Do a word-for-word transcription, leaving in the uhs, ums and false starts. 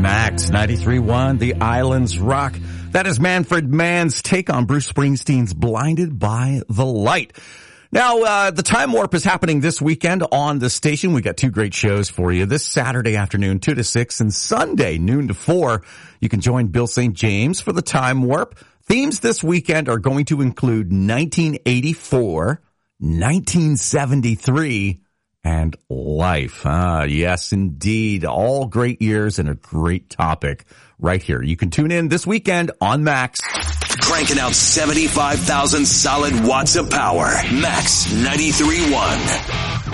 Max ninety-three point one, The Islands Rock. That is Manfred Mann's take on Bruce Springsteen's Blinded by the Light. Now, uh, the Time Warp is happening this weekend on the station. We got two great shows for you. This Saturday afternoon, two to six, and Sunday, noon to four. You can join Bill Saint James for the Time Warp. Themes this weekend are going to include nineteen eighty-four, nineteen seventy-three, and life. Ah, yes, indeed. All great years and a great topic right here. You can tune in this weekend on Max. Cranking out seventy-five thousand solid watts of power. Max ninety-three point one.